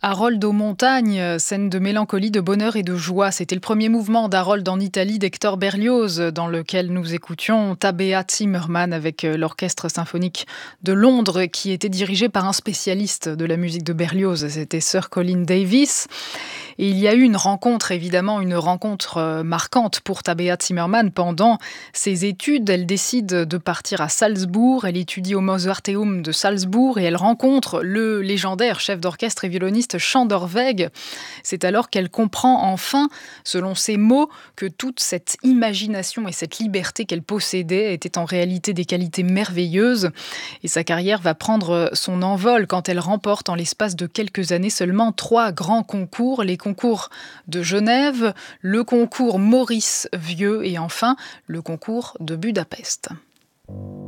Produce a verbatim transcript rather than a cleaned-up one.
Harold aux montagnes, scène de mélancolie, de bonheur et de joie. C'était le premier mouvement d'Harold en Italie d'Hector Berlioz, dans lequel nous écoutions Tabea Zimmermann avec l'Orchestre symphonique de Londres, qui était dirigé par un spécialiste de la musique de Berlioz. C'était Sir Colin Davis. Et il y a eu une rencontre, évidemment, une rencontre marquante pour Tabea Zimmermann pendant ses études. Elle décide de partir à Salzbourg. Elle étudie au Mozarteum de Salzbourg et elle rencontre le légendaire chef d'orchestre et violoniste Chandor-Weg. C'est alors qu'elle comprend enfin, selon ses mots, que toute cette imagination et cette liberté qu'elle possédait étaient en réalité des qualités merveilleuses. Et sa carrière va prendre son envol quand elle remporte en l'espace de quelques années seulement trois grands concours, les concours de Genève, le concours Maurice Vieux et enfin le concours de Budapest.